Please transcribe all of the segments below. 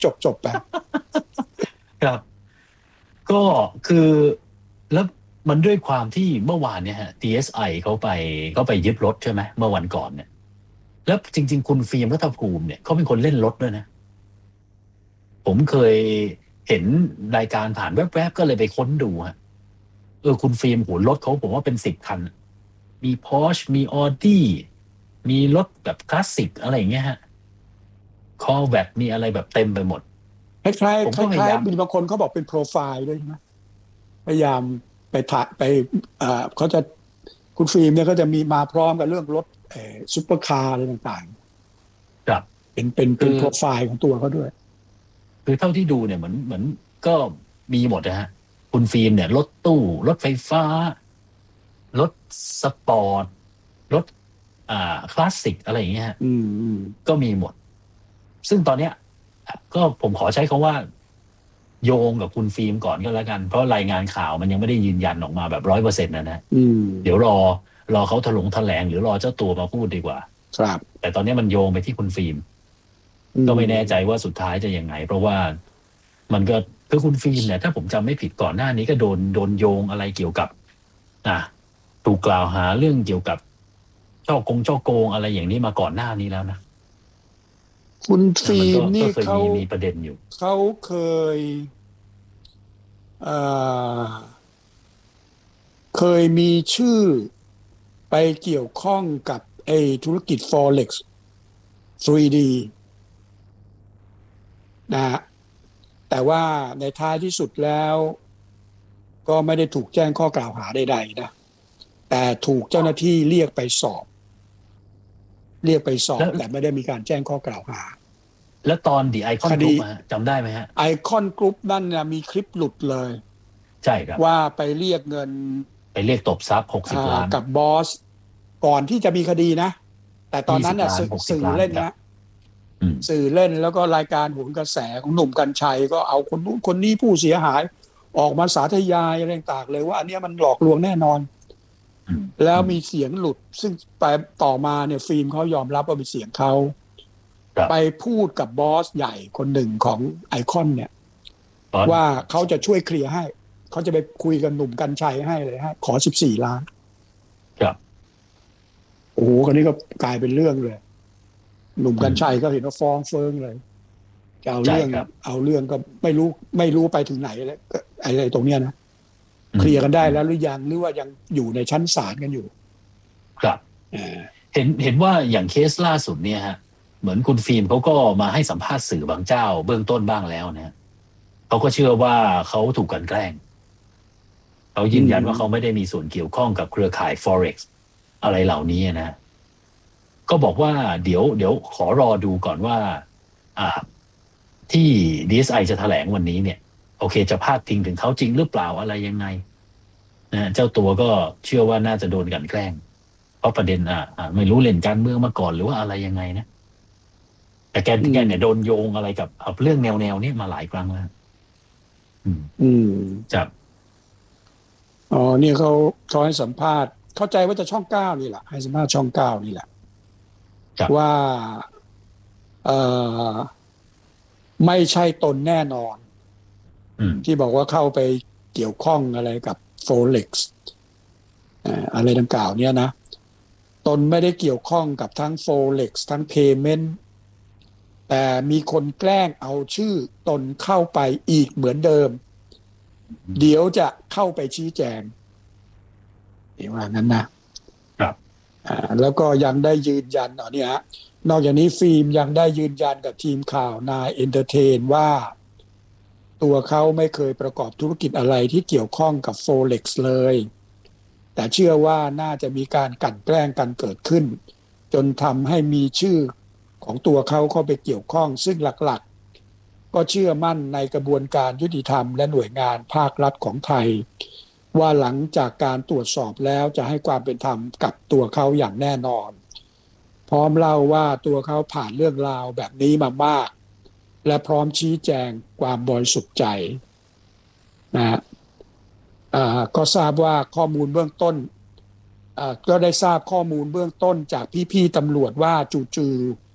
จบไปครับก็คือแล้วมันด้วยความที่เมื่อวานเนี่ยฮะ DSI เขาไปยึดรถใช่ไหมเมื่อวันก่อนเนี่ยแล้วจริงๆคุณฟิล์มรัฐภูมิเนี่ยเขาเป็นคนเล่นรถด้วยนะผมเคยเห็นรายการผ่านแวบๆก็เลยไปค้นดูฮะคุณฟิล์มโหรถเขาผมว่าเป็น10 คันมี Porsche มี Audi มีรถแบบคลาสสิกอะไรอย่างเงี้ยฮะ Corvette มีอะไรแบบเต็มไปหมดคล้ายๆคผมก็พยาล้ายยามๆมีบางคนเขาบอกเป็นโปรไฟล์ด้วยใช่ไหมพยายามไปถ่ายไปเขาจะคุณฟิล์มเนี่ยก็จะมีมาพร้อมกับเรื่องรถซุปเปอร์คาร์อะไรต่างครับๆเป็นคือโปรไฟล์ของตัวเขาด้วยเท่าที่ดูเนี่ยเหมือนก็มีหมดนะฮะคุณฟิล์มเนี่ยรถตู้รถไฟฟ้ารถสปอร์ตรถคลาสสิกอะไรอย่างเงี้ยฮะก็มีหมดซึ่งตอนเนี้ยก็ผมขอใช้คำว่าโยงกับคุณฟิล์มก่อนก็แล้วกันเพราะรายงานข่าวมันยังไม่ได้ยืนยันออกมาแบบ100%นะเดี๋ยวรอเขาแถลงหรือรอเจ้าตัวมาพูดดีกว่าครับแต่ตอนนี้มันโยงไปที่คุณฟิล์มก็ไม่แน่ใจว่าสุดท้ายจะยังไงเพราะว่ามันก็คือคุณฟิล์มเนี่ยถ้าผมจำไม่ผิดก่อนหน้านี้ก็โดนโยงอะไรเกี่ยวกับถูกกล่าวหาเรื่องเกี่ยวกับช่อโกงอะไรอย่างนี้มาก่อนหน้านี้แล้วนะคุณฟิล์มนี่เคยมีประเด็นอยู่เขาเคยมีชื่อไปเกี่ยวข้องกับธุรกิจ Forex 3D นะฮะแต่ว่าในท้ายที่สุดแล้วก็ไม่ได้ถูกแจ้งข้อกล่าวหาใดๆนะแต่ถูกเจ้าหน้าที่เรียกไปสอบแต่ไม่ได้มีการแจ้งข้อกล่าวหาแล้วตอนThe Icon Group จำได้ไหมฮะ Icon Group นั่นนะมีคลิปหลุดเลยใช่ครับว่าไปเรียกเงินไปเรียกตบทรัพย์60 ล้านกับบอสก่อนที่จะมีคดีนะแต่ตอนนั้นน่ะสื่อเล่นนะสื่อเล่นแล้วก็รายการโหนกระแสของหนุ่มกรรชัยก็เอาคนนู้นคนนี้ผู้เสียหายออกมาสาธยายอะไรต่างๆเลยว่าอันนี้มันหลอกลวงแน่นอนแล้วมีเสียงหลุดซึ่งไปต่อมาเนี่ยฟิล์มเขายอมรับว่าเป็นเสียงเขาไปพูดกับบอสใหญ่คนหนึ่งของไอคอนเนี่ยว่าเขาจะช่วยเคลียร์ให้เขาจะไปคุยกับหนุ่มกรรชัยให้เลยฮะขอ14 ล้านครับโอ้โหคนนี้ก็กลายเป็นเรื่องเลยหนุ่มกรรชัยก็เห็นว่าฟ้องเฟิงเลยจะเอาเรื่องก็ไม่รู้ไปถึงไหนแล้วอะไรตรงเนี้ยนะเคลียร์กันได้แล้วหรือยังหรือว่ายังอยู่ในชั้นศาลกันอยู่ครับเห็นว่าอย่างเคสล่าสุดเนี่ยฮะเหมือนคุณฟิล์มเขาก็มาให้สัมภาษณ์สื่อบางเจ้าเบื้องต้นบ้างแล้วนะเขาก็เชื่อว่าเขาถูกกลั่นแกล้งเขายืนยันว่าเขาไม่ได้มีส่วนเกี่ยวข้องกับเครือข่าย Forex อะไรเหล่านี้นะก็บอกว่าเดี๋ยวขอรอดูก่อนว่าที่ DSI จะแถลงวันนี้เนี่ยโอเคจะพาดพิงถึงเขาจริงหรือเปล่าอะไรยังไงนะเจ้าตัวก็เชื่อว่าน่าจะโดนกลั่นแกล้งเพราะประเด็นไม่รู้เล่นการเมืองมาก่อนหรือว่าอะไรยังไงนะแต่แกเนี่ยโดนโยงอะไรกับเรื่องแนวนี้มาหลายครั้งแล้วจับเนี่ยเขาให้สัมภาษณ์เข้าใจว่าจะช่อง9นี่แหละให้สัมภาษณ์ช่อง9นี่แหละว่าไม่ใช่ตนแน่นอนที่บอกว่าเข้าไปเกี่ยวข้องอะไรกับ Forex อะไรดังกล่าวเนี่ยนะตนไม่ได้เกี่ยวข้องกับทั้ง Forex ทั้ง Payment แต่มีคนแกล้งเอาชื่อตนเข้าไปอีกเหมือนเดิมเดี๋ยวจะเข้าไปชี้แจงว่างั้นนะครับแล้วก็ยังได้ยืนยันเนี่ยฮะนอกจากนี้ฟิล์มยังได้ยืนยันกับทีมข่าวนายเอนเตอร์เทนว่าตัวเขาไม่เคยประกอบธุรกิจอะไรที่เกี่ยวข้องกับ Forex เลยแต่เชื่อว่าน่าจะมีการกลั่นแกล้งกันเกิดขึ้นจนทำให้มีชื่อของตัวเขาเข้าไปเกี่ยวข้องซึ่งหลักๆก็เชื่อมั่นในกระบวนการยุติธรรมและหน่วยงานภาครัฐของไทยว่าหลังจากการตรวจสอบแล้วจะให้ความเป็นธรรมกับตัวเขาอย่างแน่นอนพร้อมเล่าว่าตัวเขาผ่านเรื่องราวแบบนี้มามากและพร้อมชี้แจงความบริสุทธิ์ใจนะก็ทราบว่าข้อมูลเบื้องต้นก็ได้ทราบข้อมูลเบื้องต้นจากพี่ๆตำรวจว่าจู่ๆ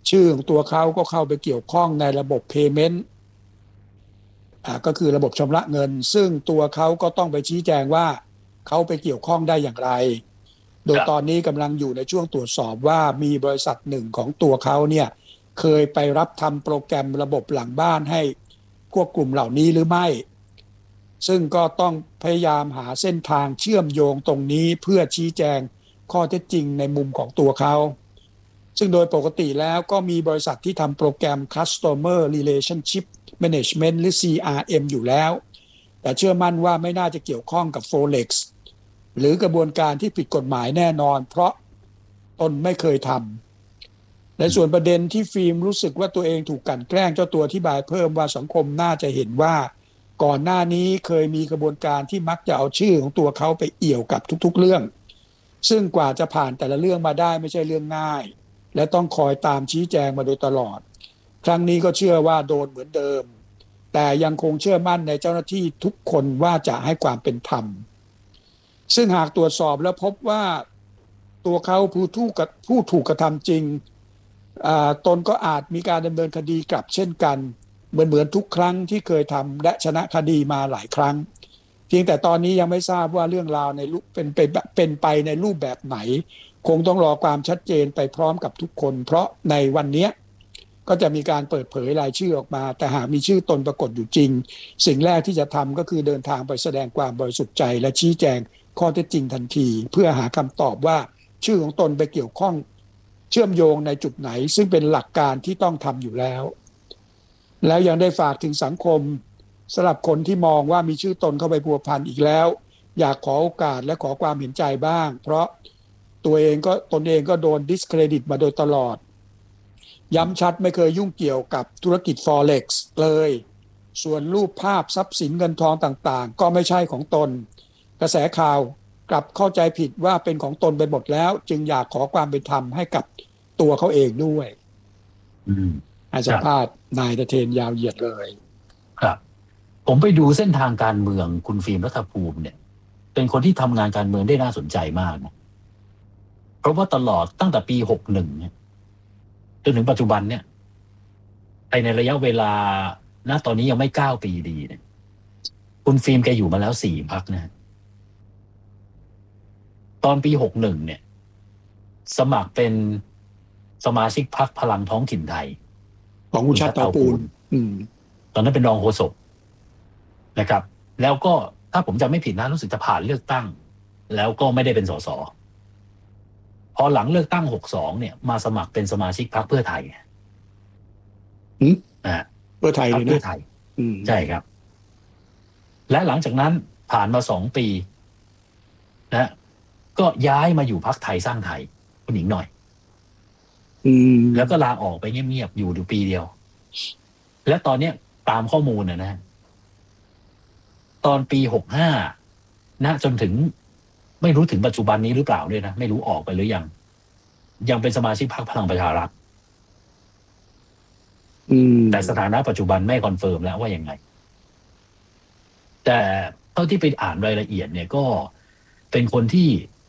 ชื่อของตัวเขาก็เข้าไปเกี่ยวข้องในระบบ payment ก็คือระบบชำระเงินซึ่งตัวเขาก็ต้องไปชี้แจงว่าเขาไปเกี่ยวข้องได้อย่างไรโดยตอนนี้กำลังอยู่ในช่วงตรวจสอบว่ามีบริษัทหนึ่งของตัวเขาเนี่ยเคยไปรับทำโปรแกรมระบบหลังบ้านให้พวกกลุ่มเหล่านี้หรือไม่ซึ่งก็ต้องพยายามหาเส้นทางเชื่อมโยงตรงนี้เพื่อชี้แจงข้อเท็จจริงในมุมของตัวเขาซึ่งโดยปกติแล้วก็มีบริษัทที่ทำโปรแกรม Customer Relationship Management หรือ CRM อยู่แล้วแต่เชื่อมั่นว่าไม่น่าจะเกี่ยวข้องกับ Forex หรือกระบวนการที่ผิดกฎหมายแน่นอนเพราะตนไม่เคยทำในส่วนประเด็นที่ฟิล์มรู้สึกว่าตัวเองถูกกลั่นแกล้งเจ้าตัวอธิบายเพิ่มว่าสังคมน่าจะเห็นว่าก่อนหน้านี้เคยมีกระบวนการที่มักจะเอาชื่อของตัวเขาไปเอี่ยวกับทุกๆเรื่องซึ่งกว่าจะผ่านแต่ละเรื่องมาได้ไม่ใช่เรื่องง่ายและต้องคอยตามชี้แจงมาโดยตลอดครั้งนี้ก็เชื่อว่าโดนเหมือนเดิมแต่ยังคงเชื่อมั่นในเจ้าหน้าที่ทุกคนว่าจะให้ความเป็นธรรมซึ่งหากตรวจสอบแล้วพบว่าตัวเขาผู้ถูกกระทำจริงตนก็อาจมีการดำเนินคดีกลับเช่นกันเหมือนทุกครั้งที่เคยทำและชนะคดีมาหลายครั้งเพียงแต่ตอนนี้ยังไม่ทราบว่าเรื่องราวในเป็นไปในรูปแบบไหนคงต้องรอความชัดเจนไปพร้อมกับทุกคนเพราะในวันนี้ก็จะมีการเปิดเผยรายชื่อออกมาแต่หากมีชื่อตนปรากฏอยู่จริงสิ่งแรกที่จะทำก็คือเดินทางไปแสดงความบริสุทธิ์ใจและชี้แจงข้อเท็จจริงทันทีเพื่อหาคำตอบว่าชื่อของตนไปเกี่ยวข้องเชื่อมโยงในจุดไหนซึ่งเป็นหลักการที่ต้องทำอยู่แล้วยังได้ฝากถึงสังคมสำหรับคนที่มองว่ามีชื่อตนเข้าไปพัวพันอีกแล้วอยากขอโอกาสและขอความเห็นใจบ้างเพราะตนเองก็โดนดิสเครดิตมาโดยตลอดย้ำชัดไม่เคยยุ่งเกี่ยวกับธุรกิจ Forex เลยส่วนรูปภาพทรัพย์สินเงินทองต่างๆก็ไม่ใช่ของตนกระแสข่าวกลับเข้าใจผิดว่าเป็นของตนไปหมดแล้วจึงอยากขอความเป็นธรรมให้กับตัวเขาเองด้วยให้สัมภาษณ์นายเทนยาวเหยียดเลยครับผมไปดูเส้นทางการเมืองคุณฟิล์มรัฐภูมิเนี่ยเป็นคนที่ทำงานการเมืองได้น่าสนใจมากนะเพราะว่าตลอดตั้งแต่ปี61เนี่ยจนถึงปัจจุบันเนี่ยในระยะเวลาณตอนนี้ยังไม่9 ปีดีเนี่ยคุณฟิล์มแกอยู่มาแล้ว4 พรรคนะตอนปี61เนี่ยสมัครเป็นสมาชิกพรรคพลังท้องถิ่นไทยของคุณชัดเตาปูนตอนนั้นเป็นรองโฆษกนะครับแล้วก็ถ้าผมจำไม่ผิดนะรู้สึกจะผ่านเลือกตั้งแล้วก็ไม่ได้เป็นสสพอหลังเลือกตั้ง62เนี่ยมาสมัครเป็นสมาชิกพรรคเพื่อไทยเพื่อไทยเลยนะเพื่อไทยใช่ครับและหลังจากนั้นผ่านมา2 ปีนะก็ย้ายมาอยู่พรรคไทยสร้างไทยคุณหญิงหน่อยแล้วก็ลาออกไปเงียบๆอยู่ปีเดียวและตอนนี้ตามข้อมูลนะตอนปี65นะจนถึงไม่รู้ถึงปัจจุบันนี้หรือเปล่าด้วยนะไม่รู้ออกไปหรือยังเป็นสมาชิกพรรคพลังประชารัฐแต่สถานะปัจจุบันไม่คอนเฟิร์มแล้วว่ายังไงแต่เท่าที่ไปอ่านรายละเอียดเนี่ยก็เป็นคนที่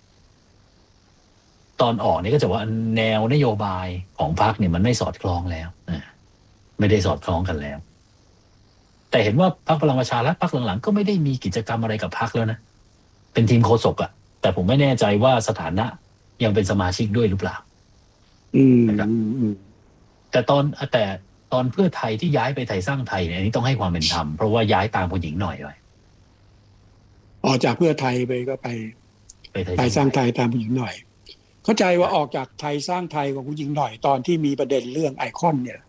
ตอนออกเนี่ยก็จะว่าแนวนโยบายของพรรคเนี่ยมันไม่สอดคล้องแล้วไม่ได้สอดคล้องกันแล้วแต่เห็นว่าพรรคพลังประชารัฐพรรคหลังๆก็ไม่ได้มีกิจกรรมอะไรกับพรรคแล้วนะเป็นทีมโฆษกอะแต่ผมไม่แน่ใจว่าสถานะยังเป็นสมาชิกด้วยหรือเปล่านะครับแต่ตอนเพื่อไทยที่ย้ายไปไทยสร้างไทยเนี่ยอันนี้ต้องให้ความเป็นธรรมเพราะว่าย้ายตามคุณหญิงหน่อยไปออกจากเพื่อไทยไปก็ไปไทยสร้างไทยตามคุณหญิงหน่อยเข้าใจว่าออกจากไทยสร้างไทยของคุณหญิงหน่อยตอนที่มีประเด็นเรื่องไอคอนเนี่ย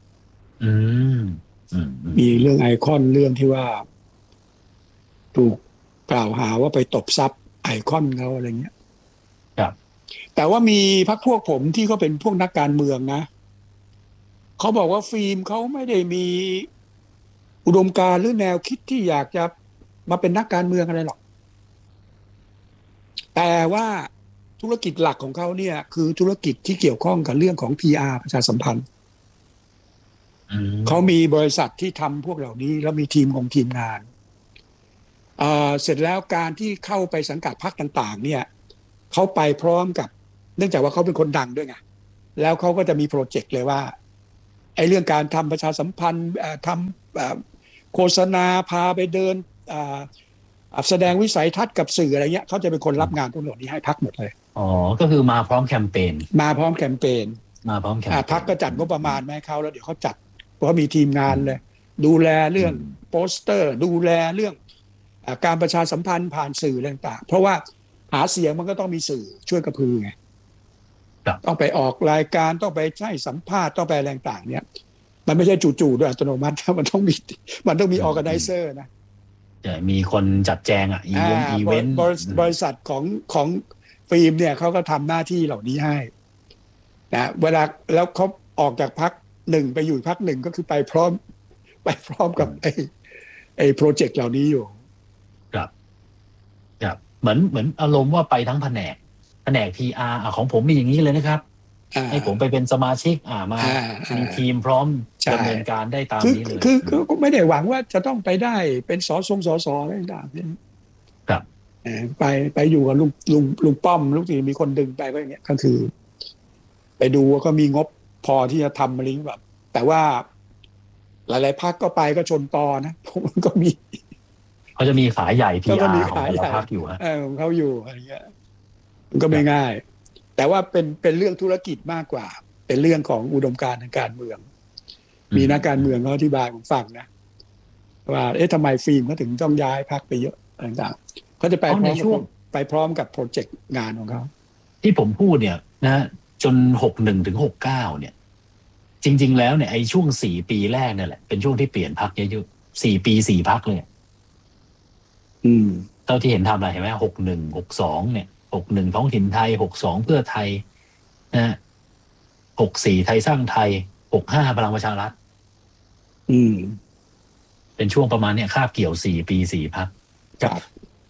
มีเรื่องไอคอนเรื่องที่ว่าถูกกล่าวหาว่าไปตบทรัพย์ไอคอนเขาอะไรเงี้ยครับแต่ว่ามีพรรคพวกผมที่เขาเป็นพวกนักการเมืองนะเขาบอกว่าฟิล์มเขาไม่ได้มีอุดมการณ์หรือแนวคิดที่อยากจะมาเป็นนักการเมืองอะไรหรอกแต่ว่าธุรกิจหลักของเขาเนี่ยคือธุรกิจที่เกี่ยวข้องกับเรื่องของ PR ประชาสัมพันธ์เขามีบริษัทที่ทำพวกเหล่านี้แล้วมีทีมงานเสร็จแล้วการที่เข้าไปสังกัดพรรคต่างๆเนี่ยเขาไปพร้อมกับเนื่องจากว่าเขาเป็นคนดังด้วยไงแล้วเขาก็จะมีโปรเจกต์เลยว่าไอ้เรื่องการทำประชาสัมพันธ์ทำโฆษณาพาไปเดินแสดงวิสัยทัศน์กับสื่ออะไรเงี้ยเขาจะเป็นคนรับงานทั้งหมดนี้ให้พรรคหมดเลยอ๋อก็คือมาพร้อมแคมเปญมาพร้อมแคมเปญพรรคก็จัดงบประมาณมาให้เขาแล้วเดี๋ยวเขาจัดเพราะมีทีมงานเลยดูแลเรื่องโปสเตอร์ดูแลเรื่องการประชาสัมพันธ์ผ่านสื่อต่างๆเพราะว่าหาเสียงมันก็ต้องมีสื่อช่วยกระพือไงต้องไปออกรายการต้องไปให้สัมภาษณ์ต้องไปอะไรต่างๆเนี่ยมันไม่ใช่จู่ๆด้วยอัตโนมัติมันต้องมีออร์แกไนเซอร์นะจะมีคนจัดแจงอีเวนต์บริษัทของฟิล์มเนี่ยเขาก็ทำหน้าที่เหล่านี้ให้นะเวลาแล้วเขาออกจากพรรคหนึ่งไปอยู่พรรคหนึ่งก็คือไปพร้อมกับไอ้โปรเจกต์เหล่านี้อยู่ครับเหมือนอารมณ์ว่าไปทั้งแผนก PR ของผมมีอย่างนี้เลยนะครับให้ผมไปเป็นสมาชิกมามีทีมพร้อมดำเนินการได้ตามนี้เลยคือก็ไม่ได้หวังว่าจะต้องไปได้เป็นสอะไรต่างๆครับไปอยู่กับลุงป้อมลูกทีมีคนดึงไปก็อย่างเงี้ยก็คือไปดูว่าก็มีงบพอที่จะทำอะไรแบบแต่ว่าหลายๆพรรคก็ไปก็ชนตอนะมันก็มีเขาจะมีขายใหญ่ PR ของแต่ละพรรคอยู่ของเขาอยู่อะไรเงี้ยมันก็ไม่ง่ายแต่ว่าเป็นเรื่องธุรกิจมากกว่าเป็นเรื่องของอุดมการณ์ทางการเมืองมีนักการเมืองเขาอธิบายผมฟังนะว่าทำไมฟิล์มเขาถึงต้องย้ายพรรคไปเยอะต่างๆเขาจะไปพร้อมกับโปรเจกต์งานของเขาที่ผมพูดเนี่ยนะจน61 ถึง 69เนี่ยจริงๆแล้วเนี่ยไอ้ช่วง4 ปีแรกเนี่ยแหละเป็นช่วงที่เปลี่ยนพรรคเยอะๆ4 ปี4 พรรคเลยเท่าที่เห็นทำอะไรเห็นไหม61 62เนี่ย61ท้องถิ่นไทย62เพื่อไทยนะ64ไทยสร้างไทย65พลังประชารัฐเป็นช่วงประมาณเนี่ยคาบเกี่ยว4 ปี4 พรรคครับ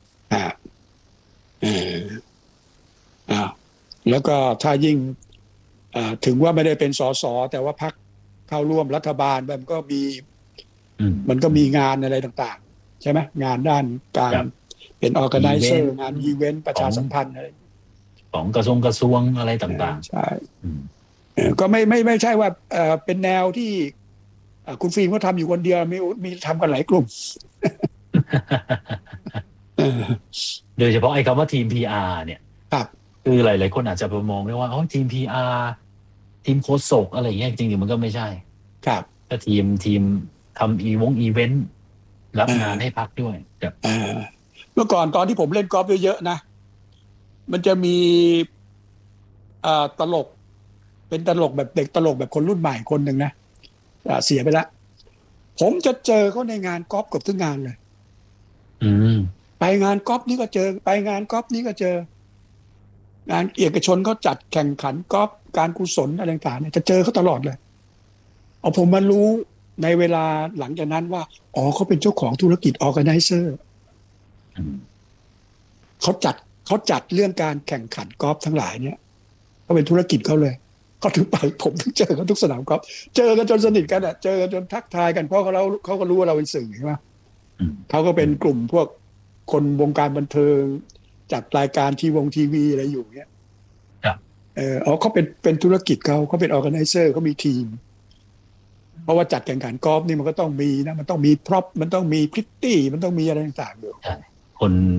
แล้วก็ถ้ายิ่งถึงว่าไม่ได้เป็นสสแต่ว่าพรรคเข้าร่วมรัฐบาลมันก็มีงานอะไรต่างๆใช่ไหมงานด้านการเป็นออร์แกไนเซอร์งานอีเวนต์ประชาสัมพันธ์อะไรของกระทรวงอะไรต่างๆใช่ก็ไม่ใช่ว่าเป็นแนวที่คุณฟิล์มก็ทำอยู่คนเดียวมีทำกันหลายกลุ่มโดยเฉพาะไอ้คำว่าทีม PR เนี่ยคือหลายๆคนอาจจะมองได้ว่าทีม PR ทีมโฆษกอะไรอย่างเงี้ยจริงๆมันก็ไม่ใช่ครับก็ทีมทำอีเวนต์รับงานให้พรรคด้วยเมื่อก่อนตอนที่ผมเล่นกอล์ฟเยอะๆนะมันจะมีตลกเป็นตลกแบบเด็กตลกแบบคนรุ่นใหม่คนหนึ่งนะเสียไปแล้วผมจะเจอเขาในงานกอล์ฟเกือบทุกงานเลยไปงานกอล์ฟนี้ก็เจอไปงานกอล์ฟนี้ก็เจองานเอกชนเขาจัดแข่งขันกอล์ฟการกุศลอะไรต่างๆเนี่ยจะเจอเขาตลอดเลยผมมารู้ในเวลาหลังจากนั้นว่าเขาเป็นเจ้าของธุรกิจออร์แกไนเซอร์เขาจัดเรื่องการแข่งขันกอล์ฟทั้งหลายเนี่ยเขาเป็นธุรกิจเขาเลยเขาถึงไปผมถึงเจอกันทุกสนามกอล์ฟเจอกันจนสนิทกันเจอกันจนทักทายกันเพราะเขาก็รู้ว่าเราเป็นสื่อใช่ไหมเขาก็เป็นกลุ่มพวกคนวงการบันเทิงจัดรายการทีวีอะไรอยู่เนี่ยเขาเป็นธุรกิจเขาเป็นออร์แกไนเซอร์เขามีทีมเพราะว่าจัดแข่งขันกอล์ฟนี่มันก็ต้องมีนะมันต้องมีพร็อพมันต้องมีพริตตี้มันต้องมีอะไรต่างๆอยู่คน